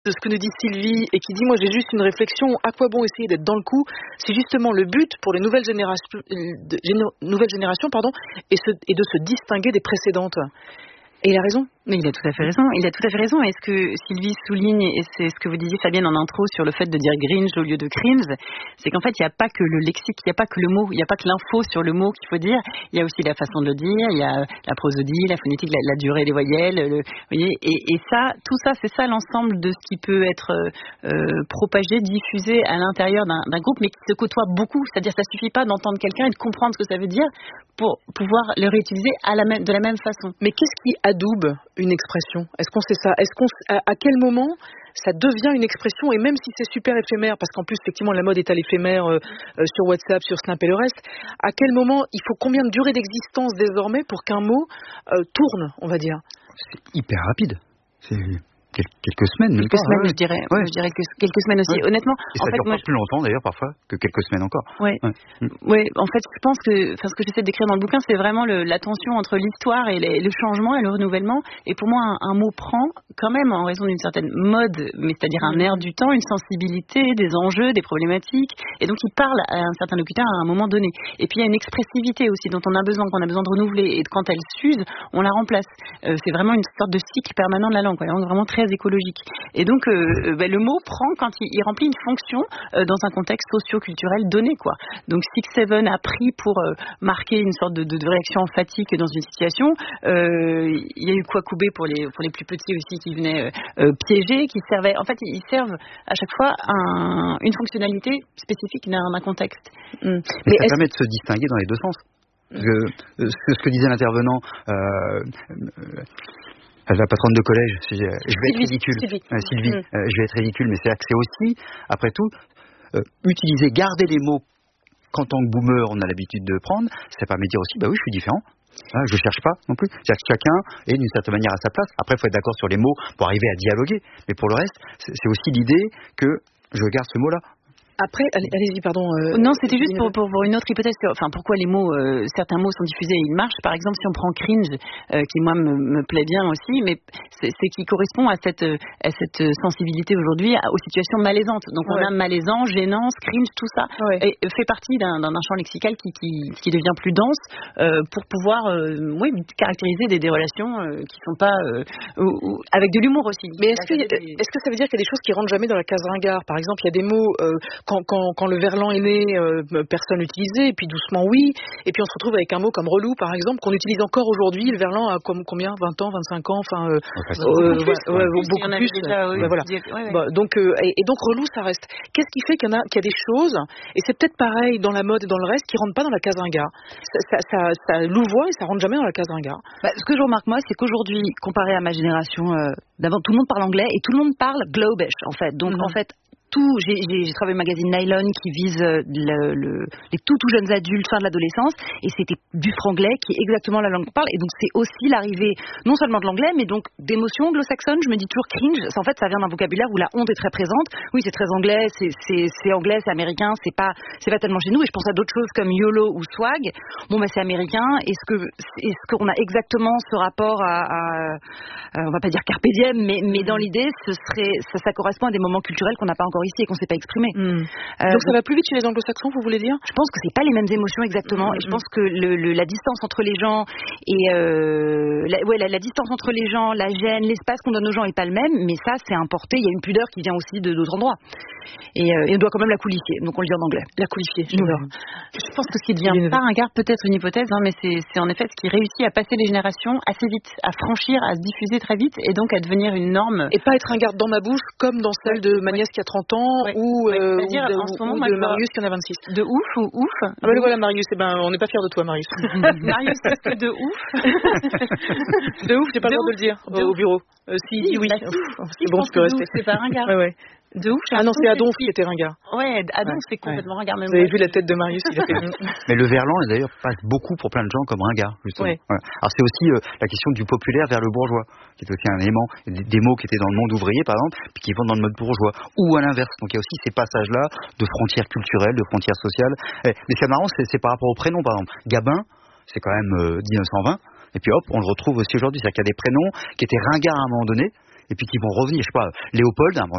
de ce que nous dit Sylvie et qui dit moi j'ai juste une réflexion, à quoi bon essayer d'être dans le coup si justement le but pour les nouvelles générations, est de se distinguer des précédentes. Et il a raison. Mais il a tout à fait raison. Il a tout à fait raison. Et ce que Sylvie souligne, et c'est ce que vous disiez Fabienne en intro sur le fait de dire Grinch au lieu de cringe, c'est qu'en fait il n'y a pas que le lexique, il n'y a pas que le mot, il n'y a pas que l'info sur le mot qu'il faut dire. Il y a aussi la façon de le dire, il y a la prosodie, la phonétique, la durée des voyelles. Vous voyez, et ça, tout ça, c'est ça l'ensemble de ce qui peut être propagé, diffusé à l'intérieur d'un groupe, mais qui se côtoie beaucoup. C'est-à-dire, ça suffit pas d'entendre quelqu'un et de comprendre ce que ça veut dire pour pouvoir le réutiliser de la même façon. Mais qu'est-ce qui adoube une expression? Est-ce qu'on sait ça? À quel moment ça devient une expression, et même si c'est super éphémère, parce qu'en plus effectivement la mode est à l'éphémère sur WhatsApp, sur Snap et le reste, à quel moment il faut combien de durée d'existence désormais pour qu'un mot tourne, on va dire? C'est hyper rapide. C'est quelques semaines, même quelques pas. Semaines, je dirais. Ouais. Je dirais que quelques semaines aussi. Ouais. Honnêtement, et ça dure pas plus longtemps d'ailleurs parfois que quelques semaines encore. Ouais. En fait, je pense que, ce que j'essaie d'écrire dans le bouquin, c'est vraiment la tension entre l'histoire et le changement et le renouvellement. Et pour moi, un mot prend quand même en raison d'une certaine mode, mais c'est-à-dire un air du temps, une sensibilité, des enjeux, des problématiques. Et donc, il parle à un certain locuteur à un moment donné. Et puis, il y a une expressivité aussi dont qu'on a besoin de renouveler. Et quand elle s'use, on la remplace. C'est vraiment une sorte de cycle permanent de la langue. La langue vraiment très écologique. Et donc, le mot prend quand il remplit une fonction dans un contexte socio-culturel donné, quoi. Donc, 6-7 a pris pour marquer une sorte de réaction emphatique dans une situation. Il y a eu Kwakubé pour les plus petits aussi qui venaient piéger, qui servaient. En fait, ils servent à chaque fois une fonctionnalité spécifique d'un contexte. Mais ça permet de se distinguer dans les deux sens. Ce que disait l'intervenant. La patronne de collège, je vais être ridicule. Sylvie, je vais être ridicule, mais c'est aussi, après tout, utiliser, garder les mots qu'en tant que boomer on a l'habitude de prendre, ça permet de dire aussi, bah oui, je suis différent. Je cherche pas non plus. C'est-à-dire que chacun est d'une certaine manière à sa place. Après, il faut être d'accord sur les mots pour arriver à dialoguer. Mais pour le reste, c'est aussi l'idée que je garde ce mot-là. Après, allez-y, pardon. Non, c'était juste pour une autre hypothèse. Enfin, pourquoi les mots, certains mots sont diffusés et ils marchent. Par exemple, si on prend cringe, qui moi me plaît bien aussi, mais c'est qui correspond à cette sensibilité aujourd'hui aux situations malaisantes. Donc on a malaisant, gênance, cringe, tout ça et fait partie d'un champ lexical qui devient plus dense pour pouvoir caractériser des relations qui sont pas avec de l'humour aussi. Mais est-ce que ça veut dire qu'il y a des choses qui rentrent jamais dans la case ringard? Par exemple, il y a des mots quand le verlan est né, personne l'utilisait, et puis doucement oui, et puis on se retrouve avec un mot comme relou par exemple, qu'on utilise encore aujourd'hui. Le verlan a combien, 20 ans, 25 ans, enfin beaucoup plus. Donc relou ça reste. Qu'est-ce qui fait qu'il y a des choses, et c'est peut-être pareil dans la mode et dans le reste, qui rentrent pas dans la case ringard? Ça louvoie et ça rentre jamais dans la case ringard. Ce que je remarque moi, c'est qu'aujourd'hui, comparé à ma génération, d'avant tout le monde parle anglais et tout le monde parle globish en fait. Donc en fait, j'ai travaillé au magazine Nylon qui vise les tout jeunes adultes, fin de l'adolescence, et c'était du franglais qui est exactement la langue qu'on parle. Et donc c'est aussi l'arrivée non seulement de l'anglais, mais donc d'émotions anglo-saxonnes. Je me dis toujours cringe. En fait, ça vient d'un vocabulaire où la honte est très présente. Oui, c'est très anglais, c'est anglais, c'est américain, c'est pas tellement chez nous. Et je pense à d'autres choses comme YOLO ou swag. Bon, c'est américain. Est-ce qu'on a exactement ce rapport on va pas dire carpe diem, mais dans l'idée, ça correspond à des moments culturels qu'on n'a pas encore ici et qu'on ne sait pas exprimer. Donc ça va plus vite chez les anglo-saxons, vous voulez dire? Je pense que c'est pas les mêmes émotions exactement, et je pense que la distance entre les gens et la distance entre les gens, la gêne, l'espace qu'on donne aux gens est pas le même, mais ça c'est importé. Il y a une pudeur qui vient aussi d'autres endroits, et on doit quand même la qualifier. Donc on le dit en anglais. La qualifier. Je pense que ce qui devient pas un gars, peut-être une hypothèse, mais c'est en effet ce qui réussit à passer les générations assez vite, à franchir, à se diffuser très vite, et donc à devenir une norme. Et pas être un garde dans ma bouche comme dans celle de ma nièce qui a 30 ans ou de Marius qui en a 26. De ouf ou ouf? Le voilà Marius, on n'est pas fiers de toi Marius. Marius, est-ce que de ouf? De ouf, j'ai pas le droit de le dire au bureau. Si, oui. C'est bon, je peux rester. C'est pas ringard. Ouais. De ouf. Ah non, c'est Adonf qui était ringard. Ouais, Adonf c'est complètement ringard. Même vous avez vu la tête de Marius, il a fait... Mais le verlan, d'ailleurs, passe beaucoup pour plein de gens comme ringard, justement. Alors c'est aussi la question du populaire vers le bourgeois, qui est aussi un élément, des mots qui étaient dans le monde ouvrier, par exemple, puis qui vont dans le mode bourgeois, ou à l'inverse. Donc il y a aussi ces passages-là de frontières culturelles, de frontières sociales. Mais ce qui est marrant, c'est par rapport aux prénoms, par exemple. Gabin, c'est quand même 1920, et puis hop, on le retrouve aussi aujourd'hui. C'est-à-dire qu'il y a des prénoms qui étaient ringards à un moment donné, et puis qui vont revenir, je sais pas, Léopold,